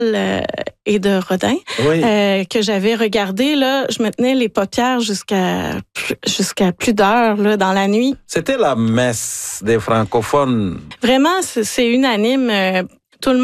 et de Rodin, que j'avais regardé, là, je me tenais les paupières jusqu'à plus d'heures là, dans la nuit. C'était la messe des francophones. Vraiment, c'est unanime.